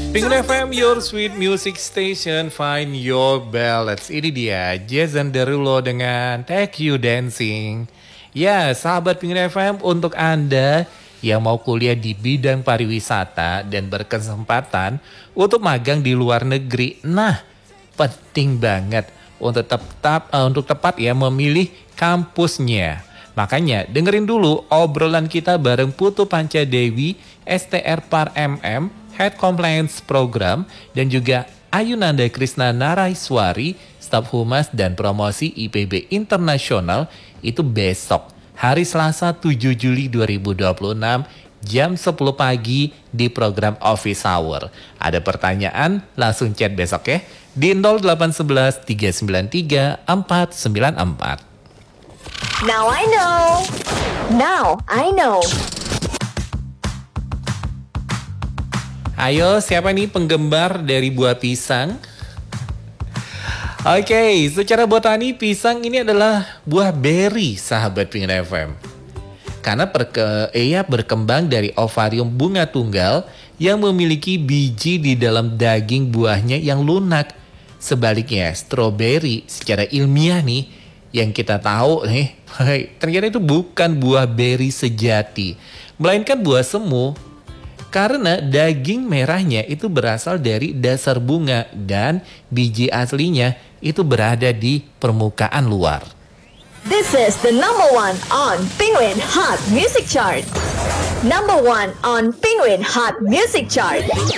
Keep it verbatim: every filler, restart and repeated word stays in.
Pengen F M, your sweet music station, find your ballads. Ini dia, Jason Derulo dengan Take You Dancing. Ya, sahabat Pengen F M, untuk Anda yang mau kuliah di bidang pariwisata dan berkesempatan untuk magang di luar negeri. Nah, penting banget untuk tetap uh, untuk tepat ya memilih kampusnya. Makanya dengerin dulu obrolan kita bareng Putu Pancadewi, S T R Par M M, Head Compliance Program, dan juga Ayunanda Krisna Naraiswari, Staf Humas dan Promosi I P B Internasional. Itu besok, hari Selasa tujuh Juli dua ribu dua puluh enam, jam sepuluh pagi di program Office Hour. Ada pertanyaan? Langsung chat besok ya di nol delapan satu satu tiga sembilan tiga empat sembilan empat. Now I know. Now I know. Ayo, siapa nih penggemar dari buah pisang? Oke, okay, secara botani pisang ini adalah buah beri, sahabat Pengen F M. Karena perke, ia berkembang dari ovarium bunga tunggal yang memiliki biji di dalam daging buahnya yang lunak. Sebaliknya, stroberi secara ilmiah nih, yang kita tahu nih, ternyata itu bukan buah beri sejati, melainkan buah semu. Karena daging merahnya itu berasal dari dasar bunga dan biji aslinya itu berada di permukaan luar. This is the number one on Penguin Hot Music Chart. Number one on Penguin Hot Music Chart.